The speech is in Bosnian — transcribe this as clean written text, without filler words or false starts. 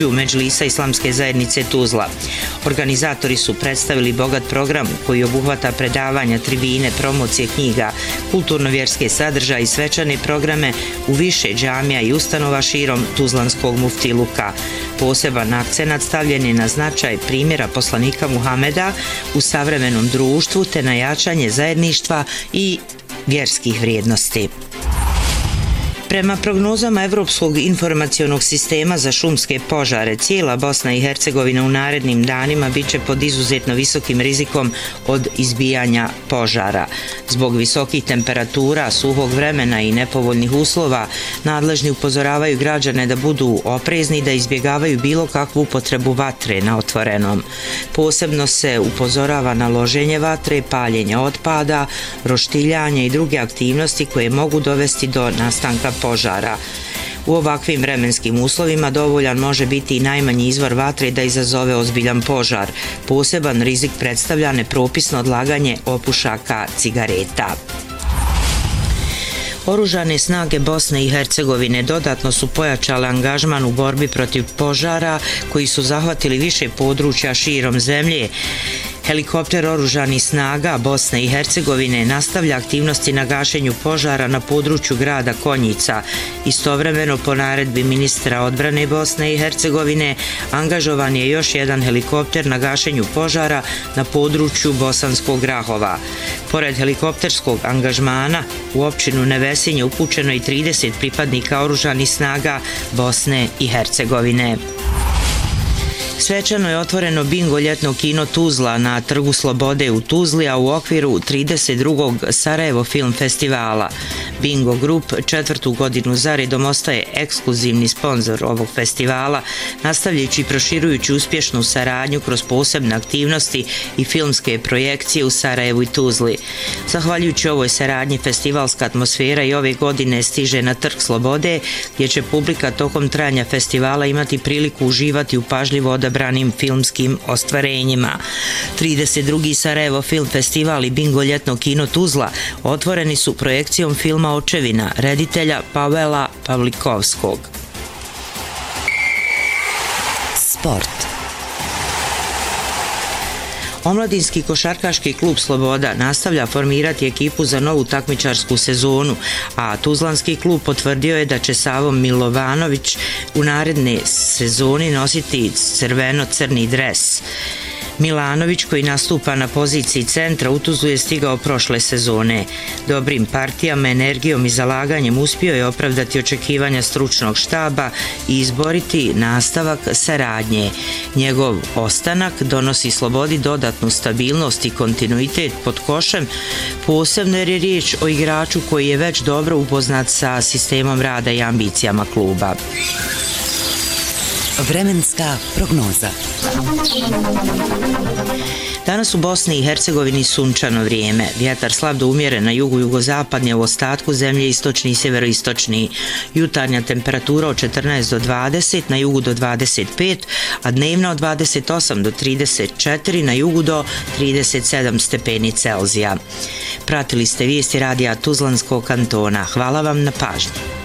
Medžlisa Islamske zajednice Tuzla. Organizatori su predstavili bogat program koji obuhvata predavanja, tribine, promocije knjiga, kulturno-vjerske sadržaje i svečane programe u više džamija i ustanova širom Tuzlanskog muftiluka. Poseban akcenat stavljen je na značaj primjera poslanika Muhameda u savremenom društvu te na jačanje zajedništva i vjerskih vrijednosti. Prema prognozama Evropskog informacionog sistema za šumske požare, cijela Bosna i Hercegovina u narednim danima bit će pod izuzetno visokim rizikom od izbijanja požara. Zbog visokih temperatura, suhog vremena i nepovoljnih uslova, nadležni upozoravaju građane da budu oprezni i da izbjegavaju bilo kakvu upotrebu vatre na otvorenom. Posebno se upozorava na loženje vatre, paljenje otpada, roštiljanje i druge aktivnosti koje mogu dovesti do nastanka požara. U ovakvim vremenskim uslovima dovoljan može biti i najmanji izvor vatre da izazove ozbiljan požar. Poseban rizik predstavlja nepropisno odlaganje opušaka cigareta. Oružane snage Bosne i Hercegovine dodatno su pojačale angažman u borbi protiv požara koji su zahvatili više područja širom zemlje. Helikopter oružanih snaga Bosne i Hercegovine nastavlja aktivnosti na gašenju požara na području grada Konjica. Istovremeno, po naredbi ministra odbrane Bosne i Hercegovine, angažovan je još jedan helikopter na gašenju požara na području Bosanskog Grahova. Pored helikopterskog angažmana, u općinu Nevesinje upućeno je 30 pripadnika oružanih snaga Bosne i Hercegovine. Svečano je otvoreno bingo ljetno kino Tuzla na Trgu Slobode u Tuzli, a u okviru 32. Sarajevo film festivala. Bingo Group četvrtu godinu zaredom ostaje ekskluzivni sponzor ovog festivala, nastavljajući i proširujući uspješnu saradnju kroz posebne aktivnosti i filmske projekcije u Sarajevu i Tuzli. Zahvaljujući ovoj saradnji, festivalska atmosfera i ove godine stiže na Trg Slobode, gdje će publika tokom trajanja festivala imati priliku uživati u pažljivo odabranim filmskim ostvarenjima. 32. Sarajevo film festival i bingo ljetno kino Tuzla otvoreni su projekcijom filma Očevina reditelja Pavela Pavlikovskog. Sport. Omladinski košarkaški klub Sloboda nastavlja formirati ekipu za novu takmičarsku sezonu, a Tuzlanski klub potvrdio je da će Savo Milovanović u naredne sezoni nositi crveno-crni dres. Milanović, koji nastupa na poziciji centra, u Tuzlu je stigao prošle sezone. Dobrim partijama, energijom i zalaganjem uspio je opravdati očekivanja stručnog štaba i izboriti nastavak saradnje. Njegov ostanak donosi Slobodi dodatnu stabilnost i kontinuitet pod košem, posebno jer je riječ o igraču koji je već dobro upoznat sa sistemom rada i ambicijama kluba. Vremenska prognoza. Danas u Bosni i Hercegovini sunčano vrijeme. Vjetar slab do umjeren na jugu jugozapadnje, u ostatku zemlje istočni i sjeveroistočni. Jutarnja temperatura od 14 do 20, na jugu do 25, a dnevna od 28 do 34, na jugu do 37 stepeni Celzija. Pratili ste vijesti radija Tuzlanskog kantona. Hvala vam na pažnji.